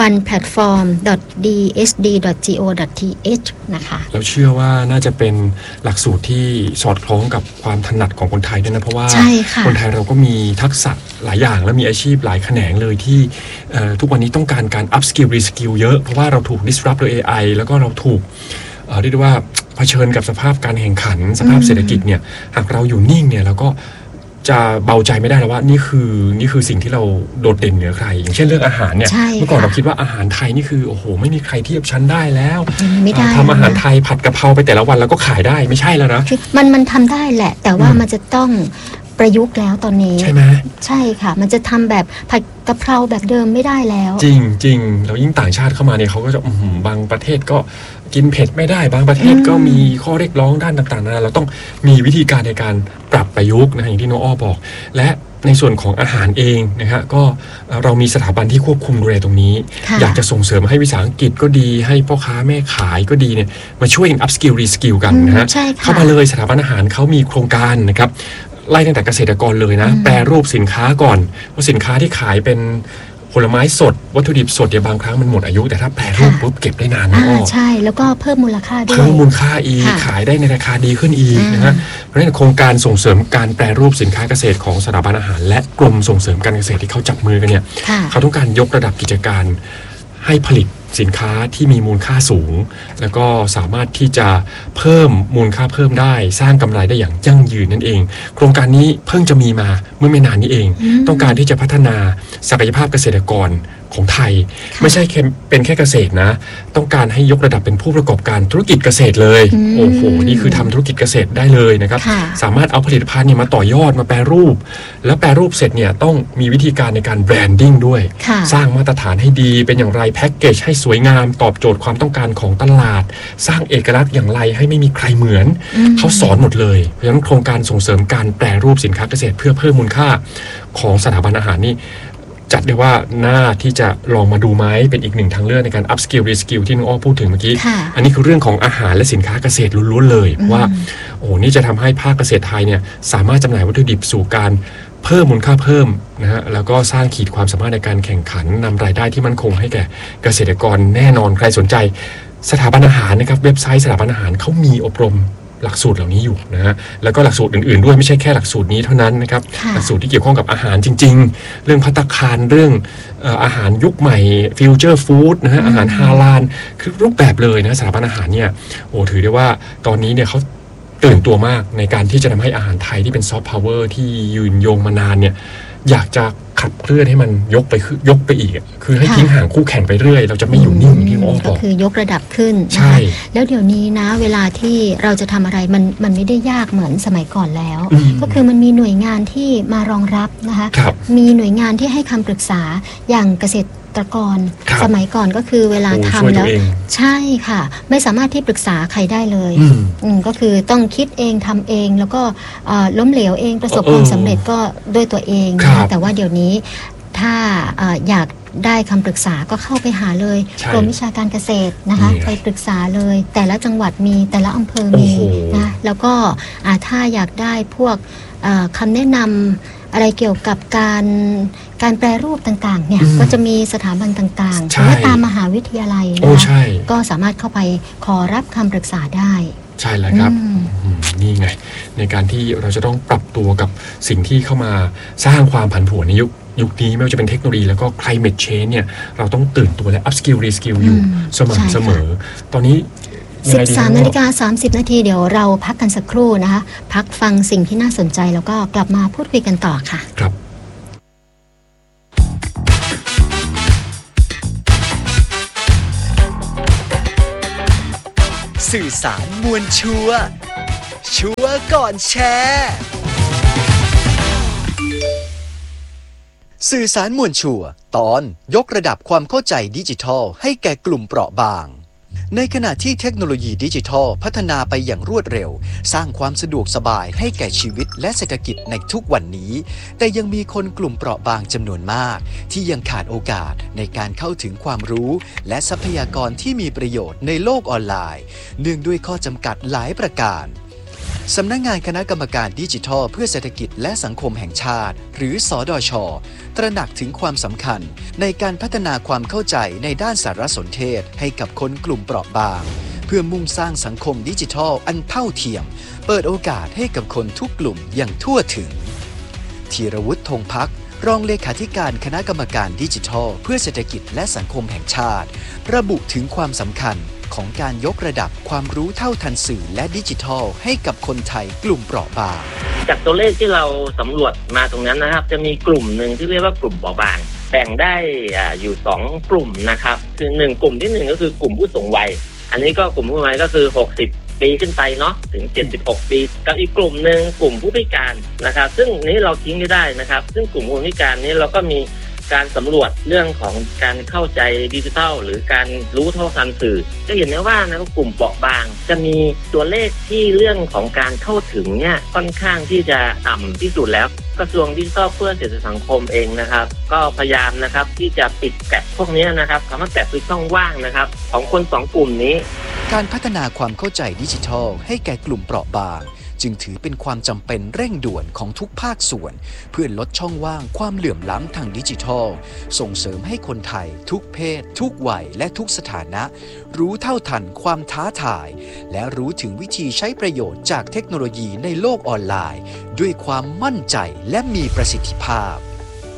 oneplatform.dsd.go.th นะคะแล้วเชื่อว่าน่าจะเป็นหลักสูตรที่สอดคล้องกับความถนัดของคนไทยด้วยนะเพราะว่าคนไทยเราก็มีทักษะหลายอย่างและมีอาชีพหลายแขนงเลยที่ทุกวันนี้ต้องการการ up skill re skill เยอะเพราะว่าเราถูก disrupt โดย AI แล้วก็เราถูกเรียกได้ว่าเผชิญกับสภาพการแข่งขันสภาพเศรษฐกิจเนี่ยหากเราอยู่นิ่งเนี่ยเราก็จะเบาใจไม่ได้แล้วว่านี่คือสิ่งที่เราโดดเด่นเหนือใครอย่างเช่นเรื่องอาหารเนี่ยเมื่อก่อนเราคิดว่าอาหารไทยนี่คือโอ้โหไม่มีใครเทียบชั้นได้แล้วทำอาหารไทยผัดกะเพราไปแต่ละวันแล้วก็ขายได้ไม่ใช่แล้วนะมันทำได้แหละแต่ว่ามันจะต้องประยุกต์แล้วตอนนี้ใช่ไหมใช่ค่ะมันจะทำแบบผัดกะเพราแบบเดิมไม่ได้แล้วจริงแล้วยิ่งต่างชาติเข้ามาเนี่ยเขาก็จะบางประเทศก็กินเผ็ดไม่ได้บางประเทศก็มีข้อเรียกร้องด้านต่างๆนะเราต้องมีวิธีการในการปรับประยุกต์นะอย่างที่น้องอ้อบอกและในส่วนของอาหารเองนะฮะก็เรามีสถาบันที่ควบคุมดูแลตรงนี้อยากจะส่งเสริมให้วิสาหกิจก็ดีให้พ่อค้าแม่ขายก็ดีเนี่ยมาช่วยกัน up skill re skill กันนะฮะเข้ามาเลยสถาบันอาหารเขามีโครงการนะครับไล่ตั้งแต่เกษตรกรเลยนะแปรรูปสินค้าก่อนเพราะสินค้าที่ขายเป็นผลไม้สดวัตถุดิบสดเนี่ยบางครั้งมันหมดอายุแต่ถ้าแปรรูปปุ๊บเก็บได้นานมากใช่แล้วก็เพิ่มมูลค่าด้วยเพิ่มมูลค่าอีกขายได้ในราคาดีขึ้นอีกนะฮะเพราะฉะนั้นโครงการส่งเสริมการแปรรูปสินค้าเกษตรของสถาบันอาหารและกรมส่งเสริมการเกษตรที่เขาจับมือกันเนี่ยเขาต้องการยกระดับกิจการให้ผลิตสินค้าที่มีมูลค่าสูงแล้วก็สามารถที่จะเพิ่มมูลค่าเพิ่มได้สร้างกำไรได้อย่างยั่งยืนนั่นเองโครงการนี้เพิ่งจะมีมาเมื่อไม่นานนี้เองต้องการที่จะพัฒนาศักยภาพเกษตรกรของไทยไม่ใช่เป็นแค่เกษตรนะต้องการให้ยกระดับเป็นผู้ประกอบการธุรกิจเกษตรเลยโอ้โหนี่คือทำธุรกิจเกษตรได้เลยนะครับสามารถเอาผลิตภัณฑ์เนี่ยมาต่อยอดมาแปรรูปแล้วแปรรูปเสร็จเนี่ยต้องมีวิธีการในการแบรนดิ้งด้วยสร้างมาตรฐานให้ดีเป็นอย่างไรแพ็กเกจให้สวยงามตอบโจทย์ความต้องการของตลาดสร้างเอกลักษณ์อย่างไรให้ไม่มีใครเหมือนเขาสอนหมดเลยเพราะฉะนั้นโครงการส่งเสริมการแปรรูปสินค้าเกษตรเพื่อเพิ่มมูลค่าของสถาบันอาหารนี่จัดได้ว่าน่าที่จะลองมาดูไหมเป็นอีกหนึ่งทางเลือกในการ up skill re skill ที่น้องอ้อพูดถึงเมื่อกี้อันนี้คือเรื่องของอาหารและสินค้าเกษตรล้วนๆเลยว่าโอ้นี่จะทำให้ภาคเกษตรไทยเนี่ยสามารถจำหน่ายวัตถุดิบสู่การเพิ่มมูลค่าเพิ่มนะฮะแล้วก็สร้างขีดความสามารถในการแข่งขันนำรายได้ที่มั่นคงให้แก่เกษตรกรแน่นอนใครสนใจสถาบันอาหารนะครับเว็บไซต์สถาบันอาหารเขามีอบรมหลักสูตรเหล่านี้อยู่นะฮะแล้วก็หลักสูตรอื่นๆด้วยไม่ใช่แค่หลักสูตรนี้เท่านั้นนะครับหลักสูตรที่เกี่ยวข้องกับอาหารจริงๆเรื่องภัตตาคารเรื่องอาหารยุคใหม่ฟิวเจอร์ฟู้ดนะฮะอาหารฮาลาลคือรูปแบบเลยนะสถาบันอาหารเนี่ยโอ้ถือได้ว่าตอนนี้เนี่ยเขาตื่นตัวมากในการที่จะทำให้อาหารไทยที่เป็นซอฟต์พาวเวอร์ที่ยืนยงมานานเนี่ยอยากจะขับเคลื่อนให้มันยกไปอีกคือให้ทิ้งห่างคู่แข่งไปเรื่อยเราจะไม่อยู่นิ่งที่อ้อบอกก็คือยกระดับขึ้นใช่แล้วเดี๋ยวนี้นะเวลาที่เราจะทำอะไรมันไม่ได้ยากเหมือนสมัยก่อนแล้วก็คือมันมีหน่วยงานที่มารองรับนะคะมีหน่วยงานที่ให้คำปรึกษาอย่างเกษตรกรสมัยก่อนก็คือเวลาทำแล้วใช่ค่ะไม่สามารถที่ปรึกษาใครได้เลยก็คือต้องคิดเองทำเองแล้วก็ล้มเหลวเองประสบความสำเร็จก็ด้วยตัวเองนะแต่ว่าเดี๋ยวนี้ถ้าอยากได้คำปรึกษาก็เข้าไปหาเลยกรมวิชาการเกษตรนะคะไปปรึกษาเลยแต่ละจังหวัดมีแต่ละอำเภอมีนะแล้วก็ถ้าอยากได้พวกคำแนะนำอะไรเกี่ยวกับการแปรรูปต่างๆเนี่ยก็จะมีสถาบันต่างๆหรือว่าตามมหาวิทยาลัยนะคะก็สามารถเข้าไปขอรับคำปรึกษาได้ใช่แล้วครับนี่ไงในการที่เราจะต้องปรับตัวกับสิ่งที่เข้ามาสร้างความผันผวนในยุคนี้ไม่ว่าจะเป็นเทคโนโลยีแล้วก็ climate change เนี่ยเราต้องตื่นตัวและ up skill re skill อยู่เสมอตอนนี้ 13:30 นาทีเดี๋ยวเราพักกันสักครู่นะคะพักฟังสิ่งที่น่าสนใจแล้วก็กลับมาพูดคุยกันต่อค่ะครับสื่อสารมวลชัวร์ก่อนแชร์สื่อสารมวลชัวร์ตอนยกระดับความเข้าใจดิจิทัลให้แก่กลุ่มเปราะบางในขณะที่เทคโนโลยีดิจิทัลพัฒนาไปอย่างรวดเร็วสร้างความสะดวกสบายให้แก่ชีวิตและเศรษฐกิจในทุกวันนี้แต่ยังมีคนกลุ่มเปราะบางจำนวนมากที่ยังขาดโอกาสในการเข้าถึงความรู้และทรัพยากรที่มีประโยชน์ในโลกออนไลน์เนื่องด้วยข้อจำกัดหลายประการสำนักงานคณะกรรมการดิจิทัลเพื่อเศรษฐกิจและสังคมแห่งชาติหรือสดช.ตระหนักถึงความสำคัญในการพัฒนาความเข้าใจในด้านสารสนเทศให้กับคนกลุ่มเปราะบางเพื่อมุ่งสร้างสังคมดิจิทัลอันเท่าเทียมเปิดโอกาสให้กับคนทุกกลุ่มอย่างทั่วถึงธีรวุฒิ ธงภักดิ์รองเลขาธิการคณะกรรมการดิจิทัลเพื่อเศรษฐกิจและสังคมแห่งชาติระบุถึงความสำคัญของการยกระดับความรู้เท่าทันสื่อและดิจิทัลให้กับคนไทยกลุ่มเปราะบางจากตัวเลขที่เราสำรวจมาตรงนั้นนะครับจะมีกลุ่มหนึ่งที่เรียกว่ากลุ่มเปราะบางแบ่งได้อยู่2กลุ่มนะครับคือ1กลุ่มที่1ก็คือกลุ่มผู้สูงวัยอันนี้ก็กลุ่มผู้สูงวัยก็คือ60ปีขึ้นไปเนาะถึง76ปีกับอีกกลุ่มนึงกลุ่มผู้พิการนะครับซึ่งนี้เราทิ้งไม่ได้นะครับซึ่งกลุ่มผู้พิการนี้เราก็มีการสำรวจเรื่องของการเข้าใจดิจิทัลหรือการรู้เท่าทันสื่อจะเห็นได้ว่านะกลุ่มเปราะบางจะมีตัวเลขที่เรื่องของการเข้าถึงเนี่ยค่อนข้างที่จะต่ำที่สุดแล้วกระทรวงดิจิทัลเพื่อเศรษฐกิจสังคมเองนะครับก็พยายามนะครับที่จะปิดแกลบพวกนี้นะครับคำว่าแกลบคือช่องว่างนะครับของคน2กลุ่มนี้การพัฒนาความเข้าใจดิจิทัลให้แก่กลุ่มเปราะบางจึงถือเป็นความจำเป็นเร่งด่วนของทุกภาคส่วนเพื่อลดช่องว่างความเหลื่อมล้ำทางดิจิทัลส่งเสริมให้คนไทยทุกเพศทุกวัยและทุกสถานะรู้เท่าทันความท้าทายและรู้ถึงวิธีใช้ประโยชน์จากเทคโนโลยีในโลกออนไลน์ด้วยความมั่นใจและมีประสิทธิภาพ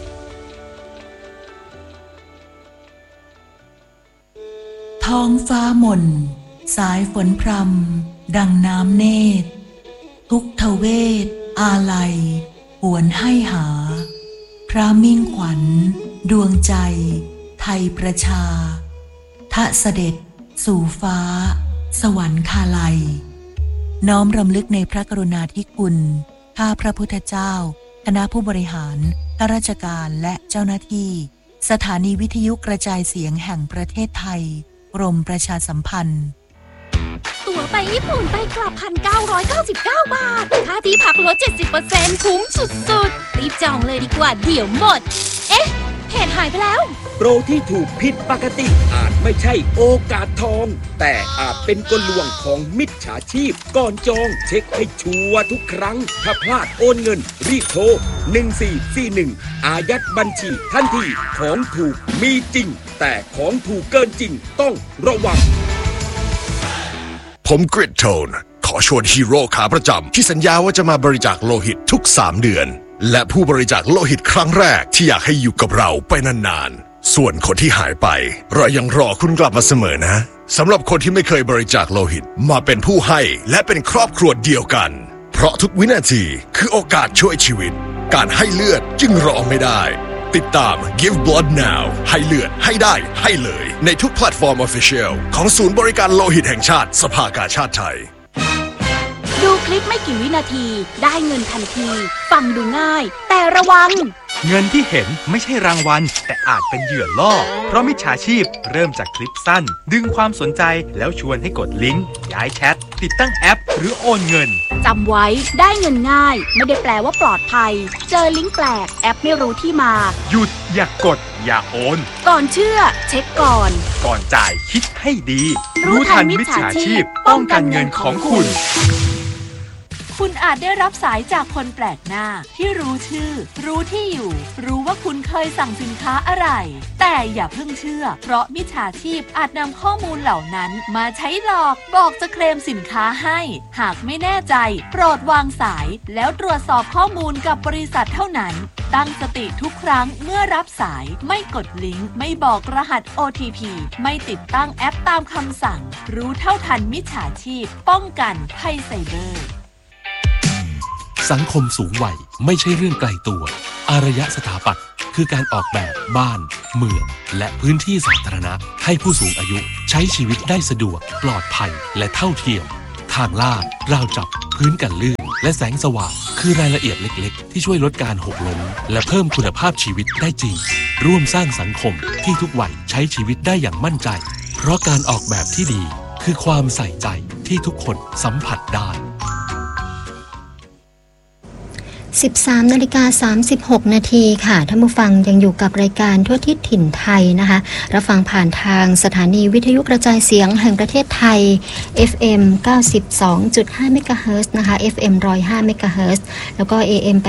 ท้องฟ้าหม่นสายฝนพรำดังน้ำเนตรทุกทเวทอาลัยหวนให้หาพระมิ่งขวัญดวงใจไทยประชาทะเสด็จสู่ฟ้าสวรรคาลัยน้อมรำลึกในพระกรุณาธิคุณข้าพระพุทธเจ้าคณะผู้บริหารข้าราชการและเจ้าหน้าที่สถานีวิทยุกระจายเสียงแห่งประเทศไทยกรมประชาสัมพันธ์ตั๋วไปญี่ปุ่นไปกลับ 1,999 บาทค่าที่พักลด 70% คุ้มสุดๆรีบจองเลยดีกว่าเดี๋ยวหมดเอ๊ะเพจหายไปแล้วโปรที่ถูกผิดปกติอาจไม่ใช่โอกาสทองแต่อาจเป็นกลลวงของมิจฉาชีพก่อนจองเช็คให้ชัวร์ทุกครั้งถ้าพลาดโอนเงินรีบโทร1441อายัดบัญชีทันทีของถูกมีจริงแต่ของถูกเกินจริงต้องระวังผมกริดโทนขอชวนฮีโร่ขาประจำที่สัญญาว่าจะมาบริจาคโลหิตทุก3 เดือนและผู้บริจาคโลหิตครั้งแรกที่อยากให้อยู่กับเราไปนานๆส่วนคนที่หายไปเรายังรอคุณกลับมาเสมอนะสำหรับคนที่ไม่เคยบริจาคโลหิตมาเป็นผู้ให้และเป็นครอบครัวเดียวกันเพราะทุกวินาทีคือโอกาสช่วยชีวิตการให้เลือดจึงรอไม่ได้ติดตาม Give Blood Now ให้เลือดให้ได้ให้เลยในทุกแพลตฟอร์ม Official ของศูนย์บริการโลหิตแห่งชาติสภากาชาดไทยดูคลิปไม่กี่วินาทีได้เงินทันทีฟังดูง่ายแต่ระวังเงินที่เห็นไม่ใช่รางวัลแต่อาจเป็นเหยื่อล่อเพราะมิจฉาชีพเริ่มจากคลิปสั้นดึงความสนใจแล้วชวนให้กดลิงก์ย้ายแชทติดตั้งแอปหรือโอนเงินจำไว้ได้เงินง่ายไม่ได้แปลว่าปลอดภัยเจอลิงก์แปลกแอปไม่รู้ที่มาหยุดอย่ากดอย่าโอนก่อนเชื่อเช็คก่อนจ่ายคิดให้ดีรู้ทันมิจฉาชีพป้องกันเงินของคุณคุณอาจได้รับสายจากคนแปลกหน้าที่รู้ชื่อรู้ที่อยู่รู้ว่าคุณเคยสั่งสินค้าอะไรแต่อย่าเพิ่งเชื่อเพราะมิจฉาชีพอาจนำข้อมูลเหล่านั้นมาใช้หลอกบอกจะเคลมสินค้าให้หากไม่แน่ใจโปรดวางสายแล้วตรวจสอบข้อมูลกับบริษัทเท่านั้นตั้งสติทุกครั้งเมื่อรับสายไม่กดลิงก์ไม่บอกรหัส OTP ไม่ติดตั้งแอปตามคำสั่งรู้เท่าทันมิจฉาชีพป้องกันภัยไซเบอร์สังคมสูงวัยไม่ใช่เรื่องไกลตัวอารยสถาปัตย์คือการออกแบบบ้านเมืองและพื้นที่สาธารณะให้ผู้สูงอายุใช้ชีวิตได้สะดวกปลอดภัยและเท่าเทียมทางลาดราวจับพื้นกันลื่นและแสงสว่างคือรายละเอียดเล็กๆที่ช่วยลดการหกล้มและเพิ่มคุณภาพชีวิตได้จริงร่วมสร้างสังคมที่ทุกวัยใช้ชีวิตได้อย่างมั่นใจเพราะการออกแบบที่ดีคือความใส่ใจที่ทุกคนสัมผัสได้ 13:36 นาทีค่ะท่านผู้ฟังยังอยู่กับรายการทั่วทิศถิ่นไทยนะคะรับฟังผ่านทางสถานีวิทยุกระจายเสียงแห่งประเทศไทย FM 92.5 เมกะเฮิรตซ์นะคะ FM 105 เมกะเฮิรตซ์แล้วก็ AM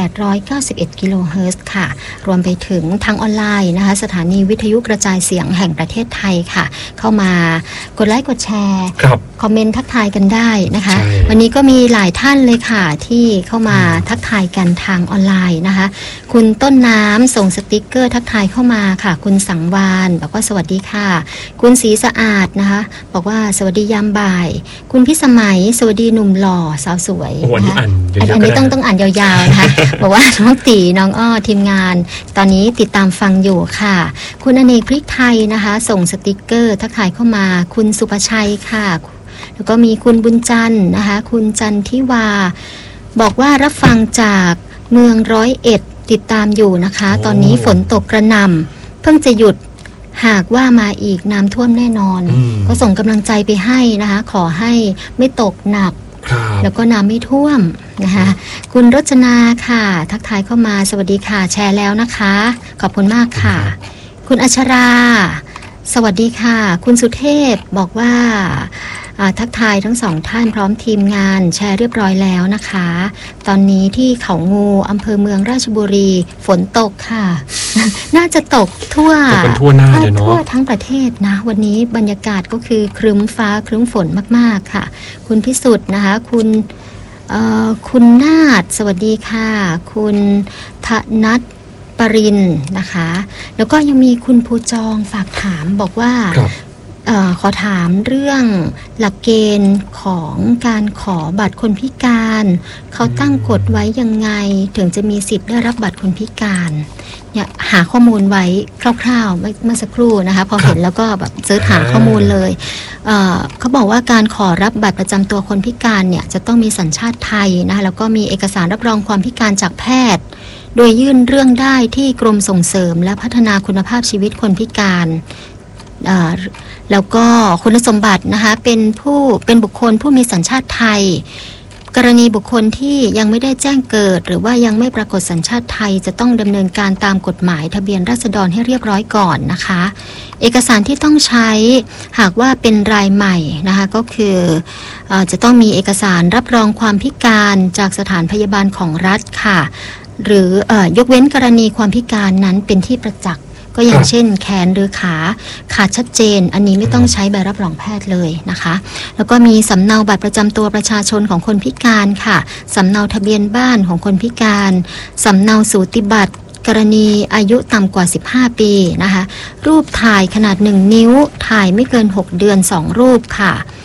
891 กิโลเฮิรตซ์ค่ะรวมไปถึงทางออนไลน์นะคะสถานีวิทยุกระจายเสียงแห่งประเทศไทยค่ะเข้ามากดไลค์กดแชร์คอมเมนต์ทักทายกันได้นะคะวันนี้ก็มีหลายท่านเลยค่ะที่เข้ามาทักทายกันทางออนไลน์นะคะคุณต้นน้ำส่งสติ๊กเกอร์ทักทายเข้ามาค่ะคุณสังวานบอกว่าสวัสดีค่ะคุณสีสะอาดนะคะบอกว่าสวัสดียามบ่ายคุณพิสมัยสวัสดีหนุ่มหล่อสาวสวยนะคะอันนี้ต้องอ่านยาวๆนะคะ บอกว่าน้องตีน้องอ้อทีมงานตอนนี้ติดตามฟังอยู่ค่ะคุณอเนกพริกไทยนะคะส่งสติ๊กเกอร์ทักทายเข้ามาคุณสุภชัยค่ะแล้วก็มีคุณบุญจันทร์นะคะคุณจันทิวาบอกว่ารับฟังจากเมือง101ติดตามอยู่นะคะตอนนี้ฝนตกกระหน่ำเพิ่งจะหยุดหากว่ามาอีกน้ำท่วมแน่นอนก็ส่งกำลังใจไปให้นะคะขอให้ไม่ตกหนักแล้วก็น้ำไม่ท่วมนะคะคุณรจนาค่ะทักทายเข้ามาสวัสดีค่ะแชร์แล้วนะคะขอบคุณมากค่ะคุณอัชราสวัสดีค่ะคุณสุเทพบอกว่าทักทายทั้งสองท่านพร้อมทีมงานแชร์เรียบร้อยแล้วนะคะตอนนี้ที่เขางูอำเภอเมืองราชบุรีฝนตกค่ะ น่าจะตกทั่วหน้าเลยเนาะทั่วทั้งประเทศนะวันนี้บรรยากาศก็คือครึ้มฟ้าครึ้มฝนมากๆค่ะคุณพิสุทธิ์นะคะคุณนาฏสวัสดีค่ะคุณธนัทปรินนะคะแล้วก็ยังมีคุณภูจองฝากถามบอกว่าขอถามเรื่องหลักเกณฑ์ของการขอบัตรคนพิการเขาตั้งกฎไว้ยังไงถึงจะมีสิทธิ์ได้รับบัตรคนพิการเนี่ยหาข้อมูลไว้คร่าวๆเมื่อสักครู่นะคะพอเห็นแล้วก็แบบเสิร์ชหาข้อมูลเลยเขาบอกว่าการขอรับบัตรประจำตัวคนพิการเนี่ยจะต้องมีสัญชาติไทยนะคะแล้วก็มีเอกสารรับรองความพิการจากแพทย์โดยยื่นเรื่องได้ที่กรมส่งเสริมและพัฒนาคุณภาพชีวิตคนพิการแล้วก็คุณสมบัตินะคะเป็นบุคคลผู้มีสัญชาติไทยกรณีบุคคลที่ยังไม่ได้แจ้งเกิดหรือว่ายังไม่ปรากฏสัญชาติไทยจะต้องดำเนินการตามกฎหมายทะเบียนราษฎรให้เรียบร้อยก่อนนะคะเอกสารที่ต้องใช้หากว่าเป็นรายใหม่นะคะก็คือจะต้องมีเอกสารรับรองความพิการจากสถานพยาบาลของรัฐค่ะหรือยกเว้นกรณีความพิการนั้นเป็นที่ประจักษ์ก็อย่างเช่นแขนหรือขาขาดชัดเจนอันนี้ไม่ต้องใช้ใบรับรองแพทย์เลยนะคะแล้วก็มีสำเนาบัตรประจำตัวประชาชนของคนพิการค่ะสำเนาทะเบียนบ้านของคนพิการสำเนาสูติบัตรกรณีอายุต่ำกว่า15ปีนะคะรูปถ่ายขนาด1 นิ้วถ่ายไม่เกิน6 เดือน2 รูปค่ะ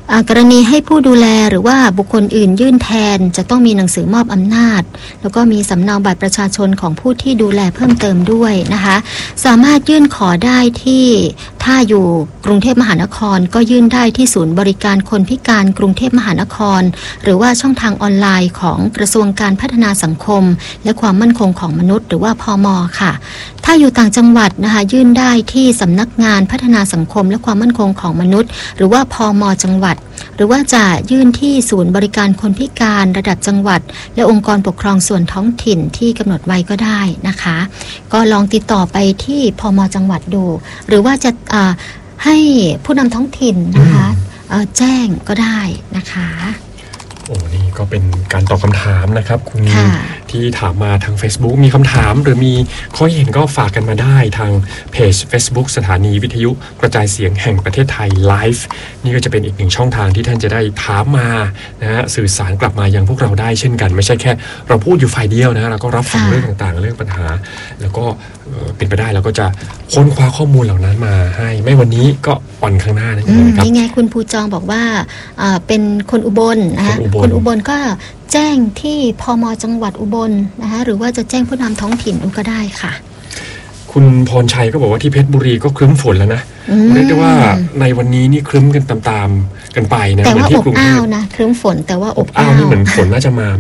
กรณีให้ผู้ดูแลหรือว่าบุคคลอื่นยื่นแทนจะต้องมีหนังสือมอบอำนาจแล้วก็มีสำเนาบัตรประชาชนของผู้ที่ดูแลเพิ่มเติมด้วยนะคะสามารถยื่นขอได้ที่ถ้าอยู่กรุงเทพมหานครก็ยื่นได้ที่ศูนย์บริการคนพิการกรุงเทพมหานครหรือว่าช่องทางออนไลน์ของกระทรวงการพัฒนาสังคมและความมั่นคงของมนุษย์หรือว่าพม.ค่ะถ้าอยู่ต่างจังหวัดนะคะยื่นได้ที่สำนักงานพัฒนาสังคมและความมั่นคงของมนุษย์หรือว่าพม.จังหวัดหรือว่าจะยื่นที่ศูนย์บริการคนพิการระดับจังหวัดและองค์กรปกครองส่วนท้องถิ่นที่กำหนดไว้ก็ได้นะคะก็ลองติดต่อไปที่พม.จังหวัดดูหรือว่าจะให้ผู้นำท้องถิ่นนะคะแจ้งก็ได้นะคะโอ้นี่ก็เป็นการตอบคำถามนะครับคุณที่ถามมาทาง Facebook มีคำถามหรือมีข้อเห็นก็ฝากกันมาได้ทางเพจ Facebook สถานีวิทยุกระจายเสียงแห่งประเทศไทยไลฟ์นี่ก็จะเป็นอีกหนึ่งช่องทางที่ท่านจะได้ถามมานะฮะสื่อสารกลับมายังพวกเราได้เช่นกันไม่ใช่แค่เราพูดอยู่ฝ่ายเดียวนะเราก็รับฟังเรื่องต่างๆเรื่องปัญหาแล้วก็เป็นไปได้เราก็จะค้นคว้าข้อมูลเหล่านั้นมาให้ไม่วันนี้ก็วันข้างหน้านั่นเองครับนี่ไงคุณภูจองบอกว่าเป็นคนอุบลนะคะคนอุบลก็แจ้งที่พม.จังหวัดอุบลนะคะหรือว่าจะแจ้งผู้นำท้องถิ่นก็ได้ค่ะคุณพรชัยก็บอกว่าที่เพชรบุรีก็ครึ้มฝนแล้วนะเรียกได้ว่าในวันนี้นี่ครึ้มกันตามๆกันไปนะแต่ว่าอบอ้าวนะครึ้มฝนแต่ว่าอบอ้าวนี่เหมือนฝนน่าจะมา